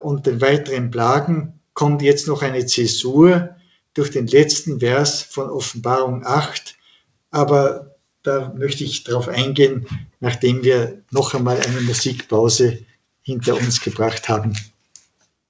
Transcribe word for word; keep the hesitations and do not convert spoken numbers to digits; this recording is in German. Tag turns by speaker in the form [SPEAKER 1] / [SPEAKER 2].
[SPEAKER 1] und den weiteren Plagen kommt jetzt noch eine Zäsur durch den letzten Vers von Offenbarung acht. Aber da möchte ich darauf eingehen, nachdem wir noch einmal eine Musikpause hinter uns gebracht haben.